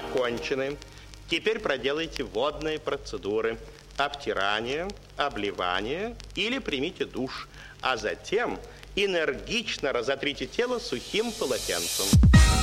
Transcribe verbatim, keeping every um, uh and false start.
окончены. Теперь проделайте водные процедуры. Обтирание, обливание или примите душ. А затем энергично разотрите тело сухим полотенцем.